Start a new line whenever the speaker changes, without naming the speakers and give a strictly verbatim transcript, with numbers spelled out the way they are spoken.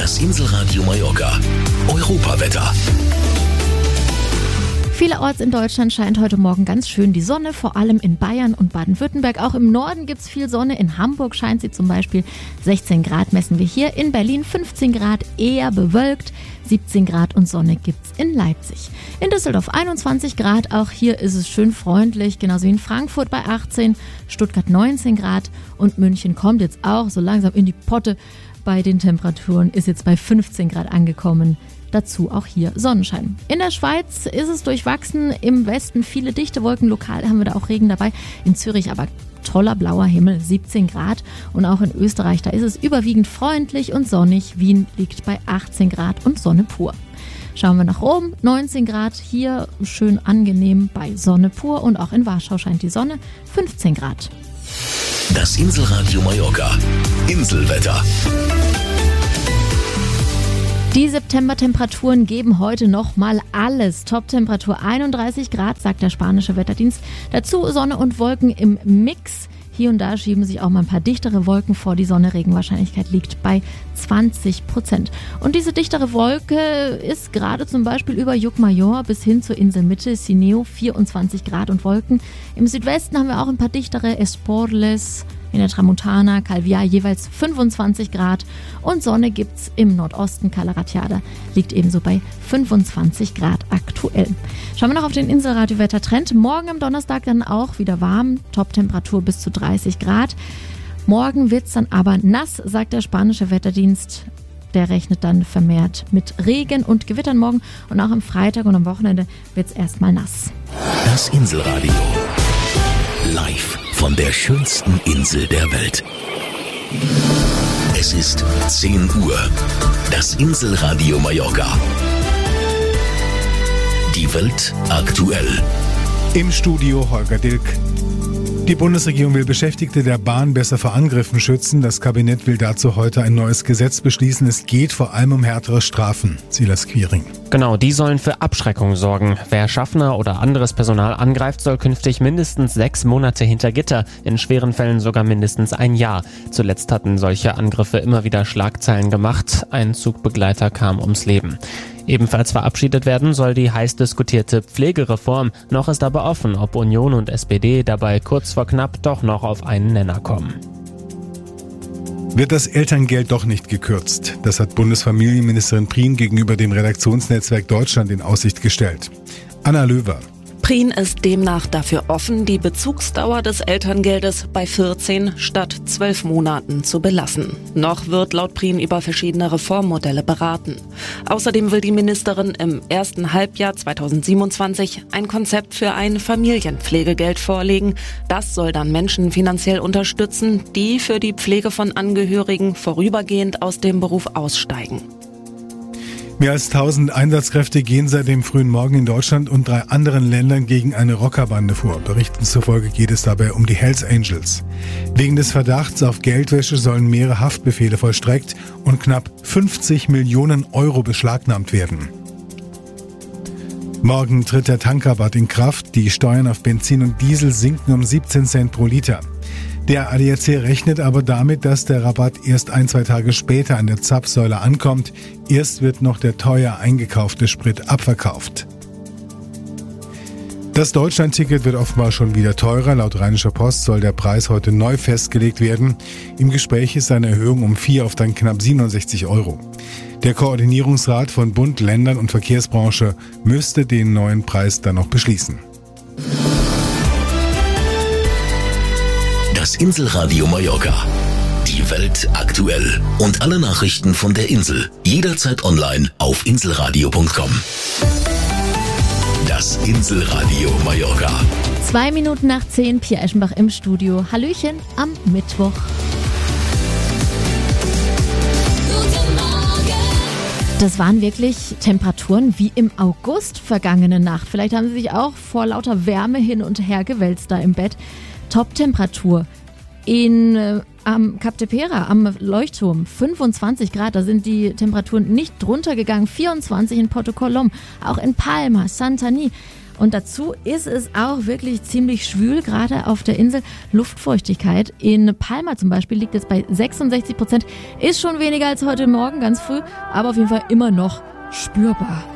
Das Inselradio Mallorca. Europawetter.
Vielerorts in Deutschland scheint heute Morgen ganz schön die Sonne, vor allem in Bayern und Baden-Württemberg. Auch im Norden gibt es viel Sonne. In Hamburg scheint sie zum Beispiel. sechzehn Grad messen wir hier. In Berlin fünfzehn Grad, eher bewölkt. siebzehn Grad und Sonne gibt's in Leipzig. In Düsseldorf einundzwanzig Grad. Auch hier ist es schön freundlich. Genauso wie in Frankfurt bei achtzehn. Stuttgart neunzehn Grad. Und München kommt jetzt auch so langsam in die Potte bei den Temperaturen. Ist jetzt bei fünfzehn Grad angekommen. Dazu auch hier Sonnenschein. In der Schweiz ist es durchwachsen. Im Westen viele dichte Wolken. Lokal haben wir da auch Regen dabei. In Zürich aber toller blauer Himmel, siebzehn Grad. Und auch in Österreich, da ist es überwiegend freundlich und sonnig. Wien liegt bei achtzehn Grad und Sonne pur. Schauen wir nach Rom, neunzehn Grad. Hier schön angenehm bei Sonne pur. Und auch in Warschau scheint die Sonne, fünfzehn Grad.
Das Inselradio Mallorca. Inselwetter.
Die Septembertemperaturen geben heute nochmal alles. Toptemperatur einunddreißig Grad, sagt der spanische Wetterdienst. Dazu Sonne und Wolken im Mix. Hier und da schieben sich auch mal ein paar dichtere Wolken vor die Sonne. Regenwahrscheinlichkeit liegt bei zwanzig Prozent. Und diese dichtere Wolke ist gerade zum Beispiel über Llucmajor bis hin zur Inselmitte Sineu, vierundzwanzig Grad und Wolken. Im Südwesten haben wir auch ein paar dichtere, Esporles, in der Tramontana, Calvià jeweils fünfundzwanzig Grad und Sonne gibt's im Nordosten. Cala Ratjada liegt ebenso bei fünfundzwanzig Grad aktuell. Schauen wir noch auf den Inselradio-Wettertrend. Morgen am Donnerstag dann auch wieder warm, Toptemperatur bis zu dreißig Grad. Morgen wird's dann aber nass, sagt der spanische Wetterdienst. Der rechnet dann vermehrt mit Regen und Gewittern morgen und auch am Freitag und am Wochenende wird's erstmal nass.
Das Inselradio. Live von der schönsten Insel der Welt. Es ist zehn Uhr. Das Inselradio Mallorca. Die Welt aktuell.
Im Studio Holger Dilk. Die Bundesregierung will Beschäftigte der Bahn besser vor Angriffen schützen. Das Kabinett will dazu heute ein neues Gesetz beschließen. Es geht vor allem um härtere Strafen. Silas Quiring.
Genau, die sollen für Abschreckung sorgen. Wer Schaffner oder anderes Personal angreift, soll künftig mindestens sechs Monate hinter Gitter, in schweren Fällen sogar mindestens ein Jahr. Zuletzt hatten solche Angriffe immer wieder Schlagzeilen gemacht. Ein Zugbegleiter kam ums Leben. Ebenfalls verabschiedet werden soll die heiß diskutierte Pflegereform. Noch ist aber offen, ob Union und S P D dabei kurz vor knapp doch noch auf einen Nenner kommen.
Wird das Elterngeld doch nicht gekürzt? Das hat Bundesfamilienministerin Prien gegenüber dem Redaktionsnetzwerk Deutschland in Aussicht gestellt. Anna Löwer.
Prien ist demnach dafür offen, die Bezugsdauer des Elterngeldes bei vierzehn statt zwölf Monaten zu belassen. Noch wird laut Prien über verschiedene Reformmodelle beraten. Außerdem will die Ministerin im ersten Halbjahr zweitausendsiebenundzwanzig ein Konzept für ein Familienpflegegeld vorlegen. Das soll dann Menschen finanziell unterstützen, die für die Pflege von Angehörigen vorübergehend aus dem Beruf aussteigen.
Mehr als tausend Einsatzkräfte gehen seit dem frühen Morgen in Deutschland und drei anderen Ländern gegen eine Rockerbande vor. Berichten zufolge geht es dabei um die Hells Angels. Wegen des Verdachts auf Geldwäsche sollen mehrere Haftbefehle vollstreckt und knapp fünfzig Millionen Euro beschlagnahmt werden. Morgen tritt der Tankrabatt in Kraft. Die Steuern auf Benzin und Diesel sinken um siebzehn Cent pro Liter. Der A D A C rechnet aber damit, dass der Rabatt erst ein, zwei Tage später an der Zapfsäule ankommt. Erst wird noch der teuer eingekaufte Sprit abverkauft. Das Deutschlandticket wird offenbar schon wieder teurer. Laut Rheinischer Post soll der Preis heute neu festgelegt werden. Im Gespräch ist eine Erhöhung um vier auf dann knapp siebenundsechzig Euro. Der Koordinierungsrat von Bund, Ländern und Verkehrsbranche müsste den neuen Preis dann noch beschließen.
Das Inselradio Mallorca. Die Welt aktuell. Und alle Nachrichten von der Insel. Jederzeit online auf inselradio punkt com. Das Inselradio Mallorca.
Zwei Minuten nach zehn, Pia Eschenbach im Studio. Hallöchen am Mittwoch. Das waren wirklich Temperaturen wie im August vergangene Nacht. Vielleicht haben Sie sich auch vor lauter Wärme hin und her gewälzt da im Bett. Top-Temperatur in äh, am Cap de Pera, am Leuchtturm, fünfundzwanzig Grad. Da sind die Temperaturen nicht drunter gegangen. vierundzwanzig in Porto Colom, auch in Palma, Santani Und dazu ist es auch wirklich ziemlich schwül, gerade auf der Insel. Luftfeuchtigkeit in Palma zum Beispiel liegt jetzt bei sechsundsechzig Prozent. Ist schon weniger als heute Morgen, ganz früh, aber auf jeden Fall immer noch spürbar.